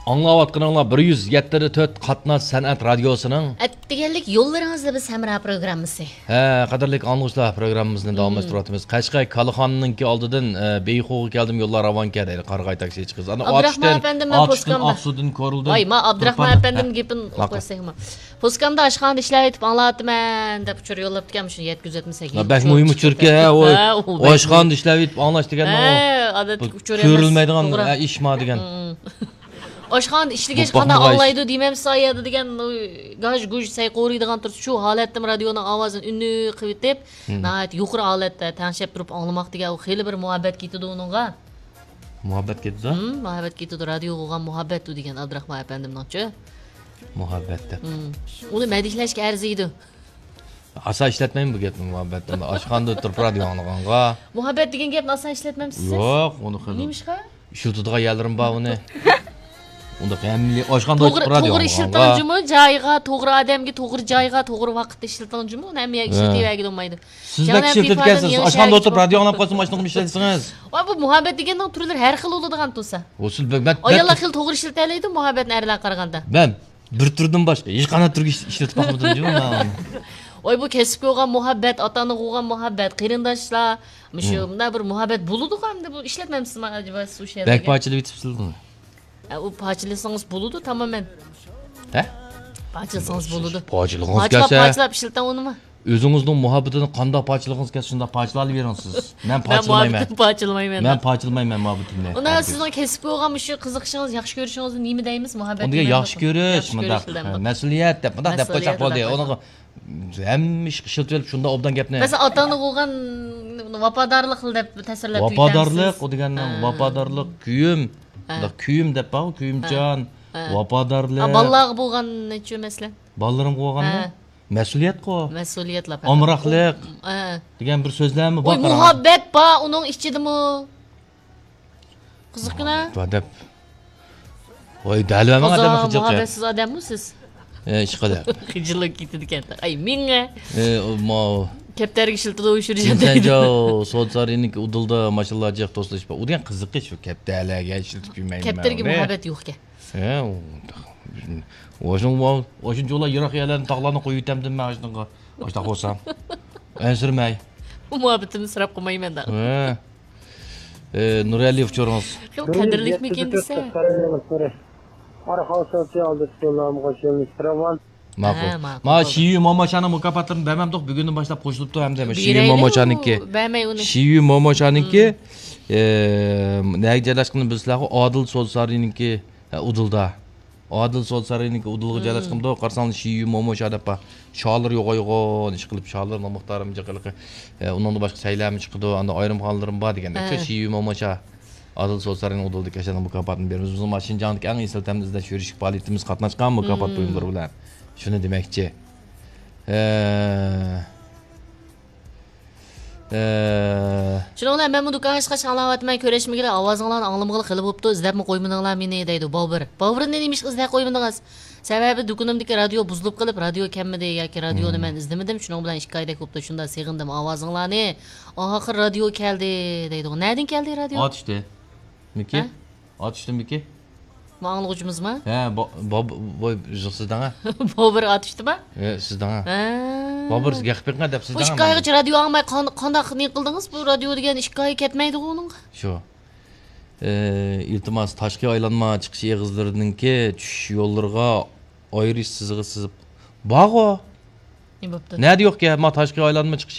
Аңлаватқаныңлар 174 қатнас сәнәт радиосының Әттегенлік yollarыңызda biz Həmra programmasi. Qadrlik anlıqlar programımızın davam ettiratımız. Qaşqay Kalıxanınki aldıdan Beyxoğu geldim yollar avan kədəyli Qarğay taksiyə çıxız. Abdurrahman efendim ben poskamda. Aqsudun koruldun. Ay ma Abdurrahman efendim gepin oqasayma. Poskamda aşxan işləyib anlatman deb uçur yollab dikəmişin 778. Bəs mühim uçurki o aşxan işləyib anlaş degan o. Körülməydigan iş ma degan. Oshxon ishligi hech qanday anglaydi deymamiz sayadi degan gaj guj say qo'riydigan turib shu holatda radioning ovozini unni qilib deb nihoyat yuqori holatda tanishib turib anglamoq degan xeyli bir muhabbat ketdi uningga. Muhabbat ketdi? Muhabbat ketdi radio bo'lgan muhabbat degan Abdurahmon apandimning-chi. Muhabbatda. Uni madihlashga arziydi. Asa ishlatmayman bu gapni muhabbatda. Oshxonda turib radio anglaganga. Muhabbat degan gapni asa ishlatmaysiz? Yo'q, uni qildim. Nimishqa? Shu tudiga yalrim bor uni. Unda qamli oshxonda o'tirib radio. To'g'ri ishlatilganmi? Joyiga, to'g'ri odamga, to'g'ri joyga, to'g'ri vaqtda ishlatilganmi? Uni ham ishlatib olmaydi. Sizlar ishlatgansiz. Oshxonda o'tirib radio anglab qolsa, mashinani ishlatsizsiz. Voy bu muhabbat deganning turlari har xil bo'ladigan tursa. O'silbek ayollar xil to'g'ri ishlatalaydi muhabbatni erlar qaraganda. Men bir turdan boshqa hech qanday turga ishlatib boqmadim men. Oy bu kesib qo'ygan muhabbat, otani qo'ygan muhabbat, qarindoshlar, shunda bir muhabbat bo'ladi hamda bu ishlatmaymizmi acaba shu yerda? Bak parchilab bitibsizmi? O parçalasanız buludu tamamen. He? Parçalasanız buludu. Parçalığınız gelse. Parçalab işletten onu mu? Özünüzün muhabbetini qanday parçalığınız gelse şunda parçalayıp verirsiniz. Ben parçalamayman. Ben parçalamayman. Ben parçalamayman muhabbetimni. Ona sizin kesip qo'ygan shu qiziqishingiz, yaxshi ko'rishingizni nima deymiz muhabbat? Unga yaxshi ko'rish, mundaq mas'uliyat deb, mundaq deb qo'ysak bo'ldi. Uni hamma ish qishilib shunda obdan gapni. Masalan, otani qo'ygan vafodorlik deb ta'sirlab tuyamiz. Vafodorlik, o degandan vafodorlik, kuyim. Kuyim deb baq, kuyimjon, vafodorlik. Ballar bo'lgan necha masalan? Ballarim qo'yganda mas'uliyat qo'y. Mas'uliyatlar. Omroqlik. degan bir so'zlarmi bor. Muhabbat bor, uning ichidami? Qiziqgina. Deb. Voy, dalvaman odam hijilcha. Muhabbatsiz odammisiz? Ishqada. Hijillik ketdi ekan. Ay, menga. Mo Keptergi shiltida o'yishirishadi. Senjo So'lsarining udilda mashallah jeq to'slashib. U degan qiziqish shu keptalaga ishlatib yurmayman. Kepterga muhabbat yo'q-ku. O'shin jo'lar yiroq yerlarni tog'larni qo'yib yutamdim men shunga. Boshda qo'ysam. Ansirmay. Muhabbatini sirab qo'ymayman da. Nuraliyev cho'ringiz. Qadrlikmi ekan desa? Arxavsatchi oldi so'lamga qo'shilmish Travan. Ma'qul. Ma Shiyu Momochaning mukofotlarini bermamdiq, bugundan boshlab qo'shilibdi hamda Shiyu Momochaniki. Bermay uni. Shiyu Momochaniki nega joylashganini bilsizlar, Odil So'lsarininki Udilda. Odil So'lsarininki Udilga joylashganda qarsangiz Shiyu Momocha deb sholir yo'g'oyg'on ish qilib sholir muhtaram jiqiliqi. Undan boshqa saylarmi chiqdi, anda ayrim xonalarim bor deganda. Shiyu Momocha Odil So'lsarining Udilda kashaning mukofotini beramiz. Biz Mashinjondagi eng eslatamiz yurish faoliyatimiz qatnashgan mukofot buyumlari bilan. Shuni demakchi. Shuni bilan men bu do'konga chiqib anglayapman, ko'rishmagilar, ovozinglarni anglamag'ili qilib bo'pti, izlabmi qo'ymadinglar meni deydi Bobur. Boburni nima izlab qo'ymadingiz? Sababi do'konimdagi radio buzilib qolib, radio kammidi yoki radioni men izlamadim. Shuning bilan 2 oyda ko'pda shunda sig'indim ovozinglarni. Oxir radio keldi deydi. Nereden keldi radio? Otishdi. Miki? Otishdimiki? Ma'lumotchimizmi? Voy sizdan ha? Bobur otishdimi? Sizdan ha. Bobur sizga qilib deb sizdan. 2 oygacha radio olmay qanday qildingiz? Bu radio degan 2 oy ketmaydi uning. Shu. İltimas tashqi aylanma chiqish eg'izlarininki tushish yo'llariga ayrish sizig'i sizib. Bog'o. Ne bo'pti? Nima yo'q-ki, ma tashqi aylanma chiqish